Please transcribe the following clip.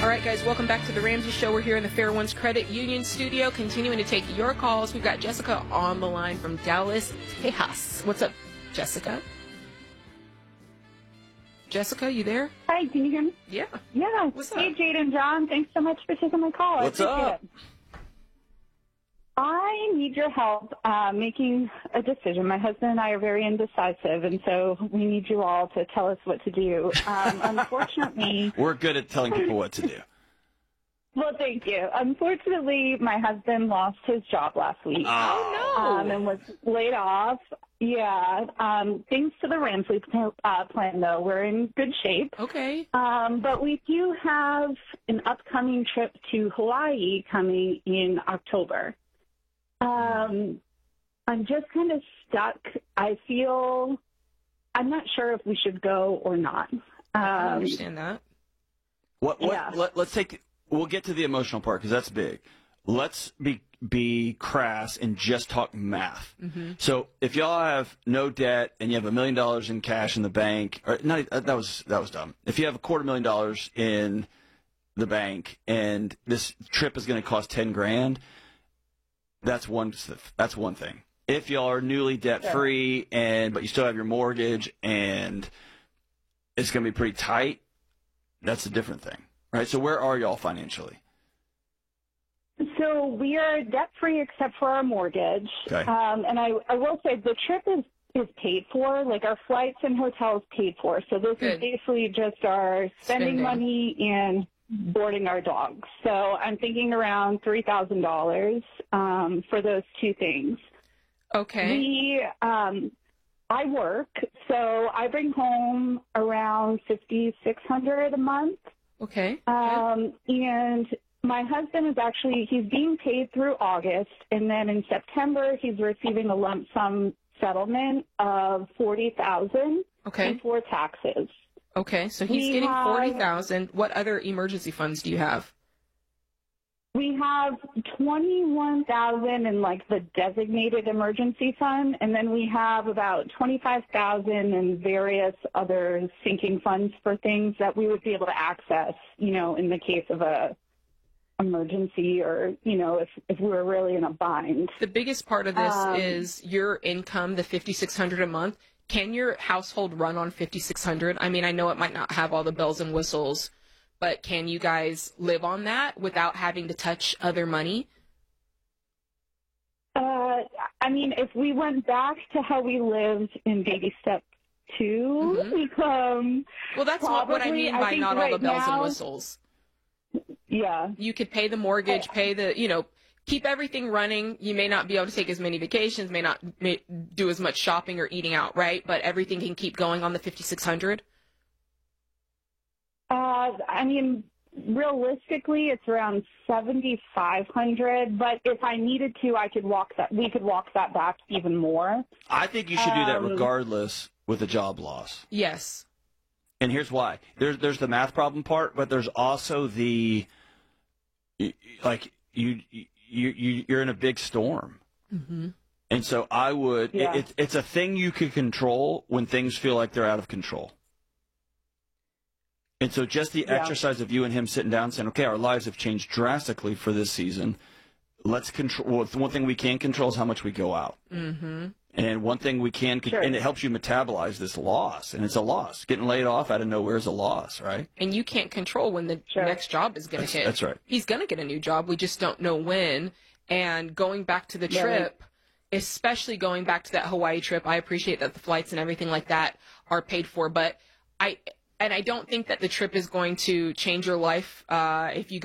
All right, guys, welcome back to the Ramsey Show. We're here in the Fair Ones Credit Union studio, continuing to take your calls. We've got Jessica on the line from Dallas, Texas. What's up, Jessica? Jessica, you there? Hi, can you hear me? Yeah. Yeah. What's up? Hey, Jade and John. Thanks so much for taking my call. What's I appreciate up? it. I need your help making a decision. My husband and I are very indecisive, and so we need you all to tell us what to do. Unfortunately... We're good at telling people what to do. Well, thank you. Unfortunately, my husband lost his job last week. Oh, no. And was laid off. Yeah. Thanks to the Ramsey plan, though, we're in good shape. Okay. But we do have an upcoming trip to Hawaii coming in October. I'm just kind of stuck. I'm not sure if we should go or not. I understand that. We'll get to the emotional part because that's big. Let's be crass and just talk math. Mm-hmm. So if y'all have no debt and you have $1 million in cash in the bank, or not, that was dumb. If you have $250,000 in the bank and this trip is going to cost $10,000, that's one thing. If y'all are newly debt free but you still have your mortgage and it's going to be pretty tight, that's a different thing, right? So where are y'all financially? So we are debt-free except for our mortgage. Okay. And I will say the trip is paid for, like our flights and hotels paid for. So this is basically just our spending money and boarding our dogs. So I'm thinking around $3,000 for those two things. Okay. I work, so I bring home around $5,600 a month. Okay. And my husband is he's being paid through August, and then in September he's receiving a lump sum settlement of $40,000 before taxes. Okay, so he's getting $40,000. What other emergency funds do you have? We have $21,000 in like the designated emergency fund, and then we have about $25,000 in various other sinking funds for things that we would be able to access, in the case of a emergency or, if we were really in a bind. The biggest part of this is your income, the $5,600 a month. Can your household run on $5,600? I mean, I know it might not have all the bells and whistles, but can you guys live on that without having to touch other money? I mean, if we went back to how we lived in baby step 2, well, that's what I mean by not all the bells and whistles. Yeah. You could pay the mortgage, keep everything running. You may not be able to take as many vacations, may do as much shopping or eating out, right? But everything can keep going on the $5,600. I mean, realistically, it's around $7,500. But if I needed to, we could walk that back even more. I think you should do that regardless with a job loss. Yes. And here's why. There's the math problem part, but there's also you're in a big storm. Mm-hmm. And so I would, it's a thing you can control when things feel like they're out of control. And so just the exercise of you and him sitting down and saying, okay, our lives have changed drastically for this season. Let's control. Well, one thing we can control is how much we go out. Mm-hmm. And one thing we can, and it helps you metabolize this loss. And it's a loss. Getting laid off out of nowhere is a loss, right? And you can't control when the next job is going to hit. That's right. He's going to get a new job. We just don't know when. And going back to the trip, especially going back to that Hawaii trip, I appreciate that the flights and everything like that are paid for. But I don't think that the trip is going to change your life if you